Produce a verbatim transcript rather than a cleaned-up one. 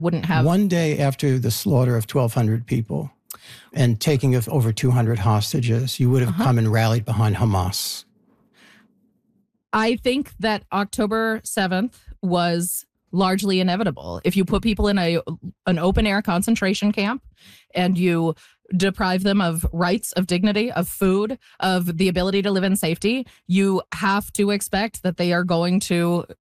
wouldn't have... One day after the slaughter of twelve hundred people and taking of over two hundred hostages, you would have uh-huh. come and rallied behind Hamas. I think that October seventh was largely inevitable. If you put people in a an open air concentration camp and you deprive them of rights, of dignity, of food, of the ability to live in safety, you have to expect that they are going to